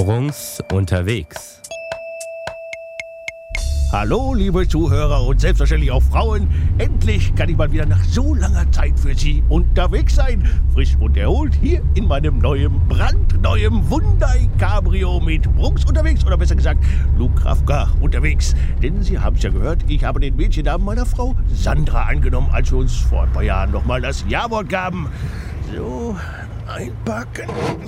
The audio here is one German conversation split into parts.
Brunks unterwegs. Hallo, liebe Zuhörer und selbstverständlich auch Frauen. Endlich kann ich mal wieder nach so langer Zeit für Sie unterwegs sein. Frisch und erholt hier in meinem brandneuen Hyundai Cabrio mit Brunks unterwegs. Oder besser gesagt, Luke Rafka unterwegs. Denn Sie haben es ja gehört, ich habe den Mädchennamen meiner Frau Sandra angenommen, als wir uns vor ein paar Jahren nochmal das Ja-Wort gaben. So, einpacken.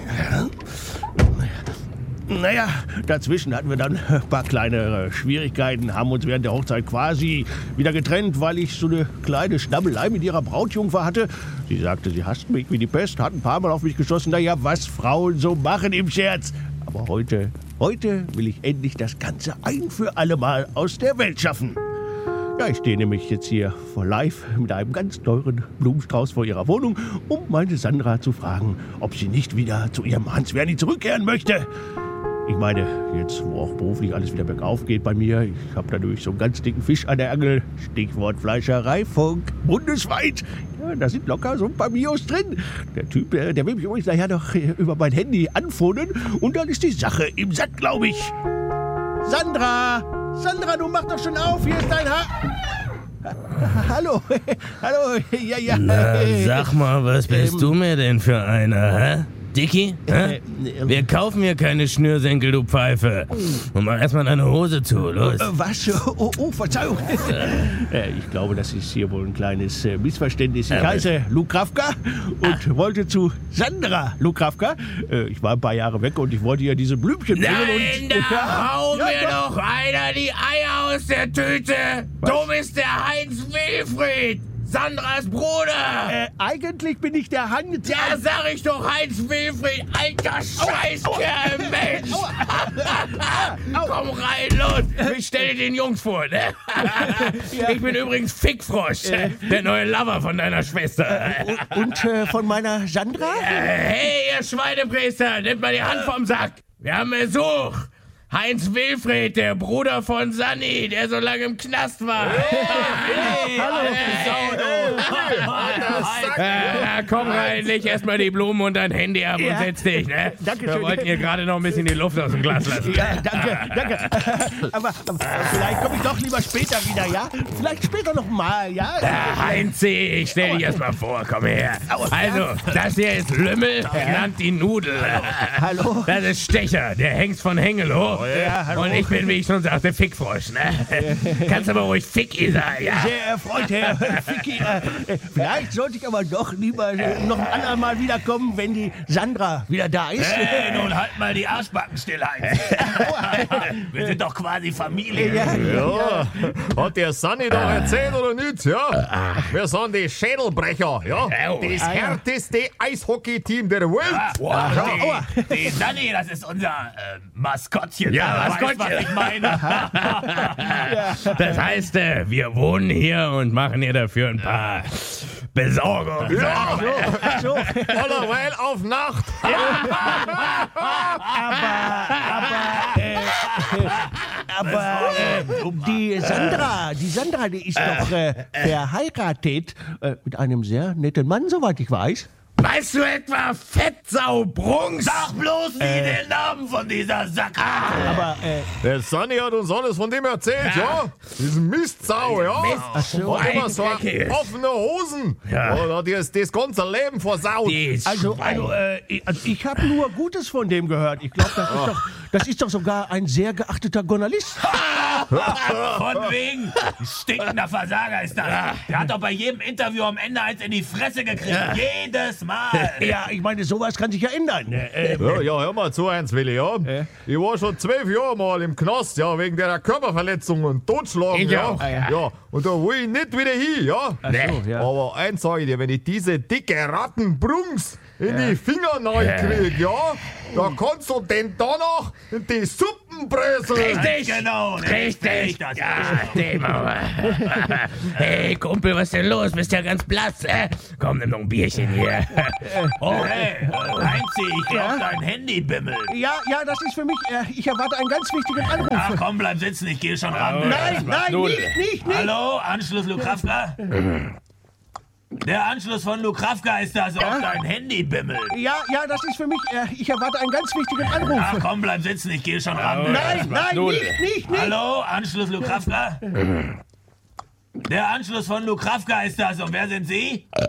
Naja, dazwischen hatten wir dann ein paar kleine Schwierigkeiten, haben uns während der Hochzeit quasi wieder getrennt, weil ich so eine kleine Schnabbelei mit ihrer Brautjungfer hatte. Sie sagte, sie hasst mich wie die Pest, hat ein paar Mal auf mich geschossen. Naja, was Frauen so machen im Scherz. Aber heute will ich endlich das Ganze ein für alle Mal aus der Welt schaffen. Ja, ich stehe nämlich jetzt hier vor live mit einem ganz teuren Blumenstrauß vor ihrer Wohnung, um meine Sandra zu fragen, ob sie nicht wieder zu ihrem Hans-Werni zurückkehren möchte. Ich meine, jetzt, wo auch beruflich alles wieder bergauf geht bei mir, ich habe dadurch so einen ganz dicken Fisch an der Angel, Stichwort Fleischereifunk, bundesweit. Ja, da sind locker so ein paar Mios drin. Der Typ, der will mich übrigens nachher noch über mein Handy anphonen und dann ist die Sache im Sack, glaube ich. Sandra, du mach doch schon auf, hier ist dein Hallo, ja. Na, sag mal, was bist du mir denn für einer, hä? Dicky? Wir kaufen hier keine Schnürsenkel, du Pfeife. Und mach erstmal deine Hose zu, los. Was? Oh, Verzeihung. Ich glaube, das ist hier wohl ein kleines Missverständnis. Ich heiße Luke Rafka und wollte zu Sandra Luke Rafka. Ich war ein paar Jahre weg und ich wollte ihr diese Blümchen bringen. Nein, da hau mir doch einer die Eier aus der Tüte. Was? Du bist der Heinz Wilfried, Sandras Bruder. Eigentlich bin ich der Hans. Ja, sag ich doch, Heinz Wilfried, alter Scheißkerl, Mensch. Komm rein, los. Ich stelle den Jungs vor, ne? Ich bin übrigens Fickfrosch, der neue Lover von deiner Schwester. Und von meiner Sandra? Hey, ihr Schweinepriester, nehmt mal die Hand vom Sack. Wir haben Besuch. Heinz Wilfried, der Bruder von Sanni, der so lange im Knast war. Komm rein, leg erstmal die Blumen und dein Handy ab und setz dich, ne? Dankeschön. Wir wollten hier gerade noch ein bisschen die Luft aus dem Glas lassen. Ja, danke. Aber vielleicht komme ich doch lieber später wieder, ja? Vielleicht später noch mal, ja? Heinzi, ich stell dich erstmal vor, komm her. Also, das hier ist Lümmel, genannt die Nudel. Hallo? Das ist Stecher, der Hengst von Hengelo. Ja, hallo. Und ich bin, wie ich schon sagte, Fickfrosch, ne? Kannst aber ruhig Ficki sagen, ja? Sehr erfreut, Herr Ficki. Vielleicht sollte ich aber doch lieber noch ein andermal wiederkommen, wenn die Sandra wieder da ist. Nun halt mal die Arschbacken still, Heinz. Wir sind doch quasi Familie. Ja, hat der Sanni doch erzählt oder nicht, ja? Wir sind die Schädelbrecher, ja? Das härteste Eishockey-Team der Welt. Die Sanni, das ist unser Maskottchen. Ja, Maskottchen. Weißt, was ich meine? Das heißt, wir wohnen hier und machen hier dafür ein paar Besorgungen. Ja, So. allerweil auf Nacht. Aber die Sandra, die ist doch verheiratet mit einem sehr netten Mann, soweit ich weiß. Weißt du etwa Fettsau Brunks? Sag bloß nie den Namen von dieser Sacke. Aber, Der Sanni hat uns alles von dem erzählt, ja? Diesen Mistsau, ja? Und immer so offene Hosen. Ja. Und hat das ganze Leben versaut. also ich habe nur Gutes von dem gehört. Ich glaube, das ist doch sogar ein sehr geachteter Journalist. Von wegen. Stinkender Versager ist das. Der hat doch bei jedem Interview am Ende eins in die Fresse gekriegt. Jedes Mal. Ja, ich meine, sowas kann sich ja ändern. Ja, hör mal zu, Heinz Willi, ja? Ich war schon 12 Jahre mal im Knast, ja, wegen der Körperverletzung und Totschlagen, Ich ja. auch. Ja, und da will ich nicht wieder hin, ja? so, ja. Aber eins sag ich dir, wenn ich diese dicke Rattenbrungs in die Finger krieg, ja, da kannst du denn da noch die Suppen bröseln. Richtig, genau. Richtig. Ja, dem aber. Hey, Kumpel, was ist denn los? Bist ja ganz blass. Komm, nimm noch ein Bierchen hier. Oh, hey, Heinzi, ich glaub, dein Handy bimmelt. Ja, das ist für mich, ich erwarte einen ganz wichtigen Anruf. Ach komm, bleib sitzen, ich gehe schon ran. Nein, nicht. Hallo, Anschluss, Luke Rafka? Der Anschluss von Lukravka ist das auf dein Handy bimmelt. Ja, das ist für mich. Ich erwarte einen ganz wichtigen Anruf. Ach komm, bleib sitzen, ich gehe schon ran. Nein, nicht. Hallo, Anschluss Lukravka? Der Anschluss von Lukravka ist das. Und wer sind Sie?